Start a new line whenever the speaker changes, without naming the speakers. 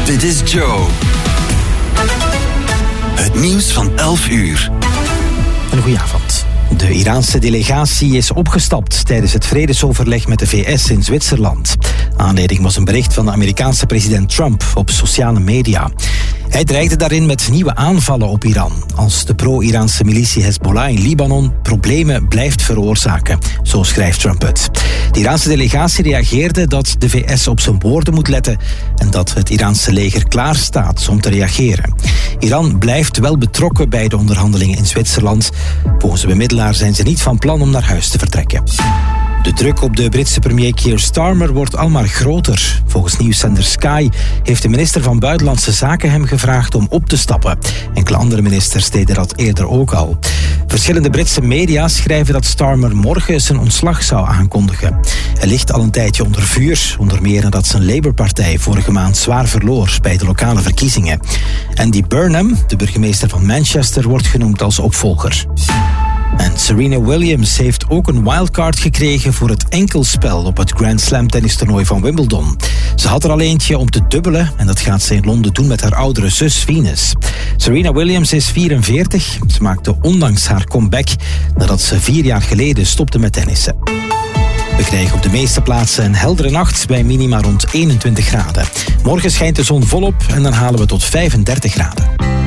Dit is Joe. Het nieuws van 11 uur.
Een goeie avond. De Iraanse delegatie is opgestapt tijdens het vredesoverleg met de VS in Zwitserland. Aanleiding was een bericht van de Amerikaanse president Trump op sociale media. Hij dreigde daarin met nieuwe aanvallen op Iran, als de pro-Iraanse militie Hezbollah in Libanon problemen blijft veroorzaken. Zo schrijft Trump het. De Iraanse delegatie reageerde dat de VS op zijn woorden moet letten en dat het Iraanse leger klaar staat om te reageren. Iran blijft wel betrokken bij de onderhandelingen in Zwitserland. Volgens de bemiddelaar zijn ze niet van plan om naar huis te vertrekken. De druk op de Britse premier Keir Starmer wordt al maar groter. Volgens nieuwszender Sky heeft de minister van Buitenlandse Zaken hem gevraagd om op te stappen. Enkele andere ministers deden dat eerder ook al. Verschillende Britse media schrijven dat Starmer morgen zijn ontslag zou aankondigen. Hij ligt al een tijdje onder vuur, onder meer nadat zijn Labour-partij vorige maand zwaar verloor bij de lokale verkiezingen. Andy Burnham, de burgemeester van Manchester, wordt genoemd als opvolger. En Serena Williams heeft ook een wildcard gekregen voor het enkelspel op het Grand Slam tennistoernooi van Wimbledon. Ze had er al eentje om te dubbelen en dat gaat ze in Londen doen met haar oudere zus Venus. Serena Williams is 44. Ze maakte onlangs haar comeback nadat ze 4 jaar geleden stopte met tennissen. We krijgen op de meeste plaatsen een heldere nacht bij minima rond 21 graden. Morgen schijnt de zon volop en dan halen we tot 35 graden.